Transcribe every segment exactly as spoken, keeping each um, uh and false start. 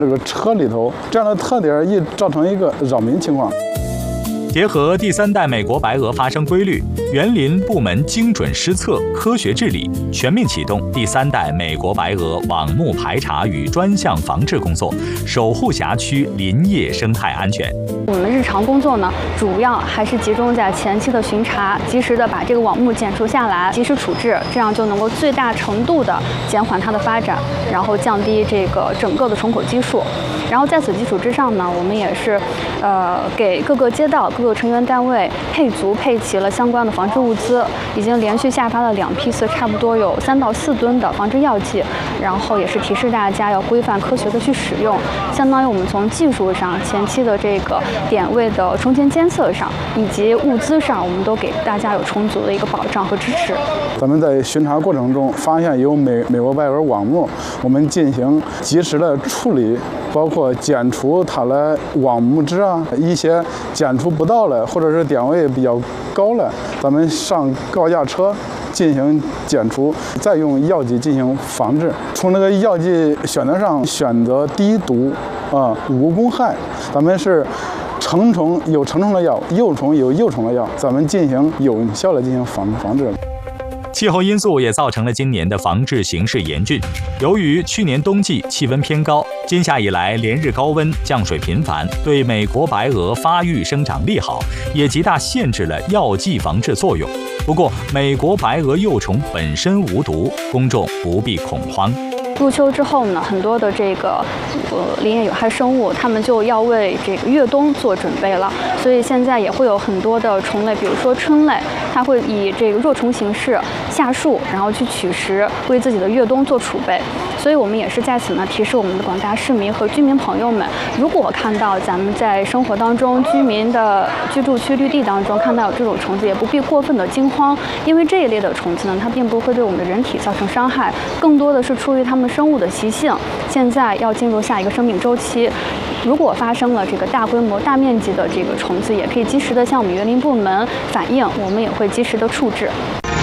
这个车里头，这样的特点易造成一个扰民情况。 结合第三代美国白鹅发生规律，园林部门精准施策、科学治理，全面启动第三代美国白鹅网目排查与专项防治工作，守护辖区林业生态安全。 我们日常工作呢，主要还是集中在前期的巡查，及时的把这个网目检出下来，及时处置，这样就能够最大程度的减缓它的发展，然后降低这个整个的虫口基数。然后在此基础之上呢，我们也是，呃，给各个街道、各个成员单位配足配齐了相关的防治物资，已经连续下发了两批次，差不多有三到四吨的防治药剂，然后也是提示大家要规范科学的去使用，相当于我们从技术上、前期的这个点位的冲前监测上，以及物资上，我们都给大家有充足的一个保障和支持。 咱们在巡查过程中发现有美美国白鹅网目，我们进行及时的处理，包括剪除它的网目枝啊，一些剪除不到了，或者是点位比较高了，咱们上高架车进行剪除，再用药剂进行防治。从那个药剂选择上选择低毒啊、无公害，咱们是成虫有成虫的药，幼虫有幼虫的药，咱们进行有效的进行防防治。 气候因素也造成了今年的防治形势严峻。由于去年冬季气温偏高，今夏以来连日高温、降水频繁，对美国白鹅发育生长利好，也极大限制了药剂防治作用。不过，美国白鹅幼虫本身无毒，公众不必恐慌。 入秋之后呢，很多的这个呃林业有害生物，它们就要为这个越冬做准备了。所以现在也会有很多的虫类，比如说春类，它会以这个若虫形式下树，然后去取食，为自己的越冬做储备。所以我们也是在此呢提示我们的广大市民和居民朋友们，如果看到咱们在生活当中居民的居住区绿地当中看到有这种虫子，也不必过分的惊慌，因为这一类的虫子呢，它并不会对我们的人体造成伤害，更多的是出于它们生物的习性。现在要进入下一个生命周期，如果发生了这个大规模、大面积的这个虫子，也可以及时的向我们园林部门反映，我们也会及时的处置。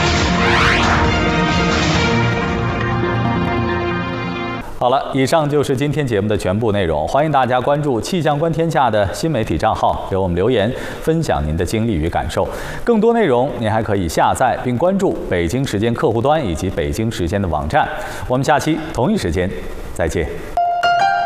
好了，以上就是今天节目的全部内容。欢迎大家关注气象观天下的新媒体账号，给我们留言，分享您的经历与感受。更多内容您还可以下载并关注北京时间客户端以及北京时间的网站。我们下期同一时间再见。